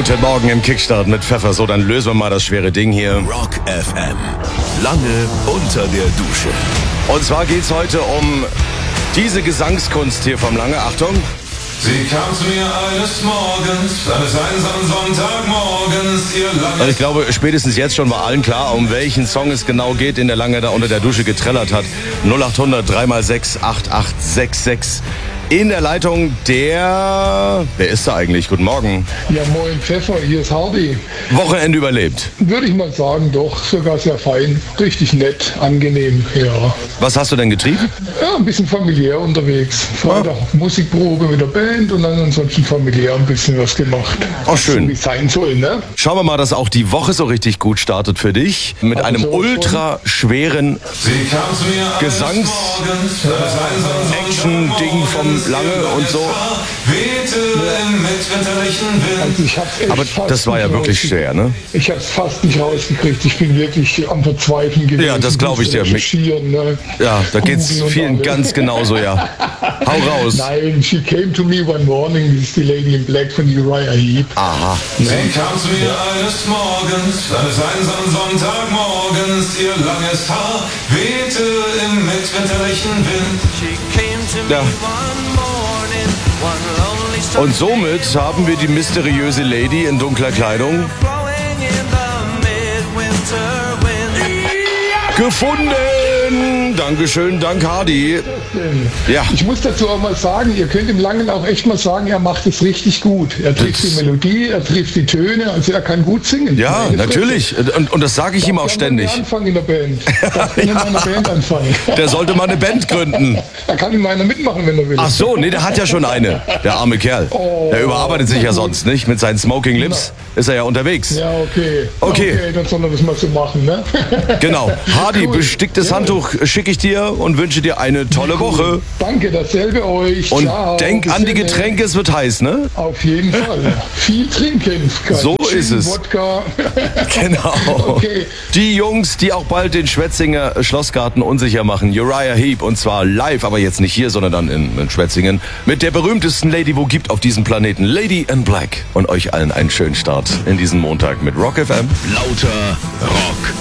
Guten Morgen im Kickstart mit Pfeffer. So, dann lösen wir mal das schwere Ding hier. Rock FM. Lange unter der Dusche. Und zwar geht's heute um diese Gesangskunst hier vom Lange. Achtung. Sie kam zu mir eines Morgens, eines einsamen Sonntagmorgens, ihr langes... Und ich glaube, spätestens jetzt schon war allen klar, um welchen Song es genau geht, den der Lange da unter der Dusche getrellert hat. 0800 3x6 8866. In der Leitung der... Wer ist da eigentlich? Guten Morgen. Ja, moin Pfeffer, hier ist Hardy. Wochenende überlebt. Würde ich mal sagen, doch, sogar sehr fein. Richtig nett, angenehm, ja. Was hast du denn getrieben? Ja, ein bisschen familiär unterwegs. Freitag Musikprobe mit der Band und dann ansonsten familiär ein bisschen was gemacht. Oh, schön. So wie es sein soll, ne? Schauen wir mal, dass auch die Woche so richtig gut startet für dich. Mit Also einem so ultra schweren Sie kam zu mir eines Morgens, eines einsamen Action-Ding vom Lange und so. wehte im mitwinterlichen Wind. Also ich hab's echt Aber fast das war ja nicht wirklich schwer, ne? Ich habe es fast nicht rausgekriegt. Ich bin wirklich am Verzweifeln gewesen. Ja, das glaub ich dir. Ne? Ja, da geht's Googeln und vielen alles. ganz genauso, ja. Hau raus. Nein, she came to me one morning. Das ist die Lady in Black von Uriah Heep. Aha. Sie kam zu mir eines Morgens, eines einsamen Sonntagmorgens, ihr langes Haar wehte im mitwinterlichen Wind. Ja. Und somit haben wir die mysteriöse Lady in dunkler Kleidung gefunden. Dankeschön, dank Hardy. Ja. Ich muss dazu auch mal sagen, ihr könnt im Langen auch echt mal sagen, er macht es richtig gut. Er trifft die Melodie, er trifft die Töne, also er kann gut singen. Ja, natürlich. Und das sage ich ihm auch ständig. Anfangen in der Band. Darf in meiner Band anfangen. Der sollte mal eine Band gründen. Da kann ihm einer mitmachen, wenn er will. Ach so, nee, der hat ja schon eine. Der arme Kerl. Der überarbeitet sich ja sonst nicht. Mit seinen Smoking Lips ist er ja unterwegs. Ja, okay. Okay. Dann soll er das mal so machen, ne? Genau. Hardy, Cool. besticktes Ja. Handtuch schicke ich dir und wünsche dir eine tolle Woche. Danke, dasselbe euch. Und Ciao. denk Bis an die dann. Getränke, es wird heiß, ne? Auf jeden Fall. Viel trinken. So Gin, ist es. Wodka. Genau. Okay. Die Jungs, die auch bald den Schwetzinger Schlossgarten unsicher machen. Uriah Heep. Und zwar live, aber jetzt nicht hier, sondern dann in Schwetzingen. Mit der berühmtesten Lady, wo gibt auf diesem Planeten. Lady in Black. Und euch allen einen schönen Start in diesen Montag mit Rock FM. Lauter Rock